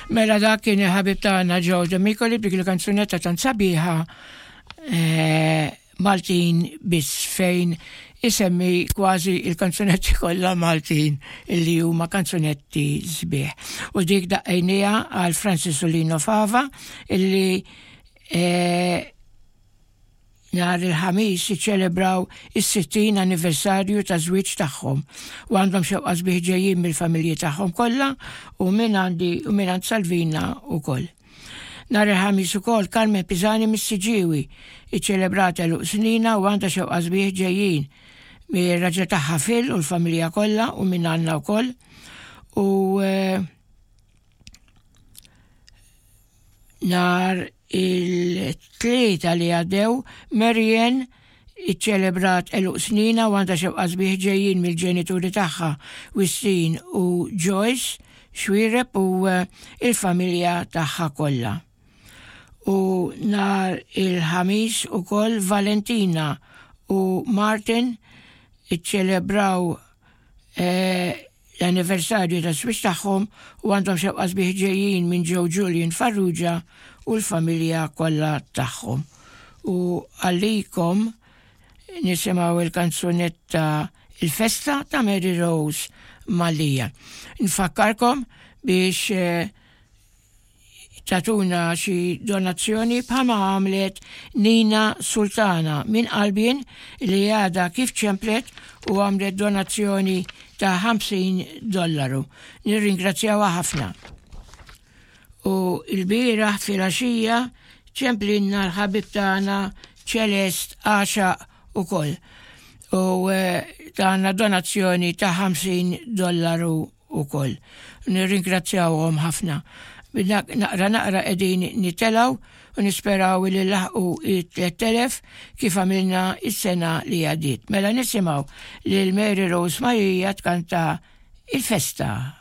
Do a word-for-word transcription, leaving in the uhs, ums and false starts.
Mela dak kien ħabib tagħna Joe D'Amico li dik il-kanzunetta tant sabiħa Maltin biss fejn isemmi kważi il-kanzunetti kollha Maltin illi huma kanzunetti sbieħ. U dik daqajnija għal Francis Ullino Fava illi nhar il-ħamis jiċċelebraw is-sittin anniversarju ta' żwieġ tagħhom u għandhom xewqa sbieħ ġejjin mill-familji tagħhom kollha u minn għandi u minn għand Salvina wkoll. Nhar il-ħamis ukoll Carmen Pisani mis-Siġiewi iċċelebrat eluq snina u għandha xewqa sbieħ ġejjin mir-raġel tagħha Phil u l-familja kollha u minn għandna wkoll. U nhar il-tlieta li għaddew Marianne iċċelebrat eluq snina u għandha xewqa sbieħ ġejjin mill-ġenituri tagħha Wistin u Joyce Xwireb u il-familja tagħha kollha. U nhar il-ħamis ukoll Valentina u Martin iċċelebraw l-anniversarju ta' żwieġ tagħhom u għandhom xewqa sbieħ ġejjin minn Joe Julian Farrugia u l-familja kollha tagħhom. U għalikom nisimgħu il-kanzunetta Il-Festa ta' Mary Rose Malija. Nfakkarkom biex tatuna xi donazzjoni bħalma għamlet Nina Sultana minn Qalbin li għada kif ċemplet u għamlet donazzjoni ta' ħamsin dollaru. Nirringrazzjawha ħafna. U il-bieraħ fil-għaxija ċemplinna l-ħabib tagħna Celest Għaxa ukoll. U tagħna donazzjoni ta' ħamsin dollaru ukoll. Nirringrazzjawhom ħafna. Naqra naqra qegħdin nitelaw u nisperaw li laħqu it-tlet elef kif għamilna is-sena li għaddiet. Mela nisimgħu lil Mary Rose Malija tkanta Il-Festa.